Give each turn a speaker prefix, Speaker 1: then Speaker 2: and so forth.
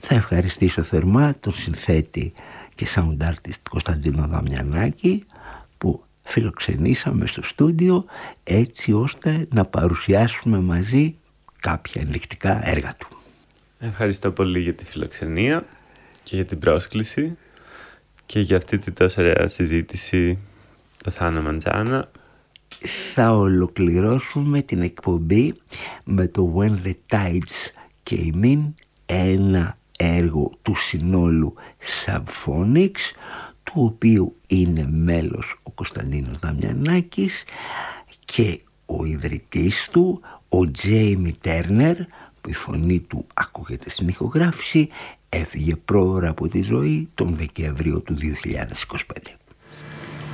Speaker 1: Θα ευχαριστήσω θερμά τον συνθέτη και sound artist Κωνσταντίνο Δαμιανάκη που φιλοξενήσαμε στο στούντιο έτσι ώστε να παρουσιάσουμε μαζί κάποια ενδεικτικά έργα του.
Speaker 2: Ευχαριστώ πολύ για τη φιλοξενία και για την πρόσκληση και για αυτή τη τόσο ωραία συζήτηση, το Θάνο Μαντζάνα.
Speaker 1: Θα ολοκληρώσουμε την εκπομπή με το When the Tides Came In, ένα έργο του συνόλου Subphonics, του οποίου είναι μέλος ο Κωνσταντίνος Δαμιανάκης και ο ιδρυτής του, ο Τζέιμι Τέρνερ, που η φωνή του ακούγεται στην ηχογράφηση, έφυγε πρόωρα από τη ζωή τον Δεκέμβριο του 2025.